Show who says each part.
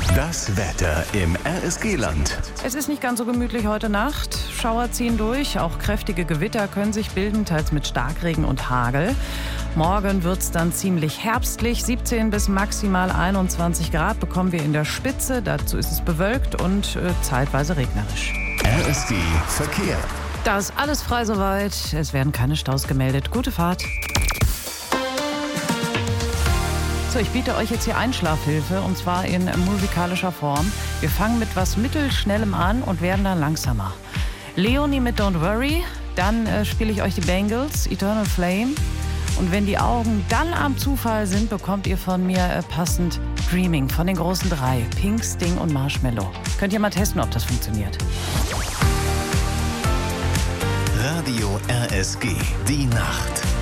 Speaker 1: Das Wetter im RSG-Land.
Speaker 2: Es ist nicht ganz so gemütlich heute Nacht. Schauer ziehen durch, auch kräftige Gewitter können sich bilden, teils mit Starkregen und Hagel. Morgen wird es dann ziemlich herbstlich. 17 bis maximal 21 Grad bekommen wir in der Spitze. Dazu ist es bewölkt und zeitweise regnerisch.
Speaker 1: RSG Verkehr.
Speaker 2: Da ist alles frei soweit. Es werden keine Staus gemeldet. Gute Fahrt. So, ich biete euch jetzt hier Einschlafhilfe, und zwar in musikalischer Form. Wir fangen mit was Mittelschnellem an und werden dann langsamer. Leonie mit Don't Worry, dann spiele ich euch die Bangles, Eternal Flame. Und wenn die Augen dann am Zufall sind, bekommt ihr von mir passend Dreaming von den großen drei, Pink, Sting und Marshmello. Könnt ihr mal testen, ob das funktioniert.
Speaker 1: Radio RSG, die Nacht.